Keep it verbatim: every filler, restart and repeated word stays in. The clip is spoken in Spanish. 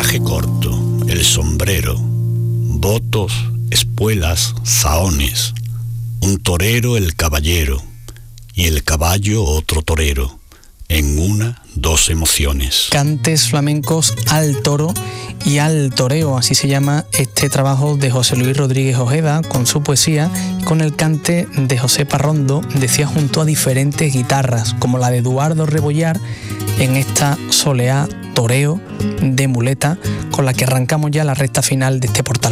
traje corto, el sombrero, botos, espuelas, zahones, un torero el caballero, y el caballo otro torero, en una, dos emociones. Cantes flamencos al toro y al toreo, así se llama este trabajo de José Luis Rodríguez Ojeda, con su poesía y con el cante de José Parrondo, decía, junto a diferentes guitarras, como la de Eduardo Rebollar, en esta soleá toreo de muleta, con la que arrancamos ya la recta final de este portal.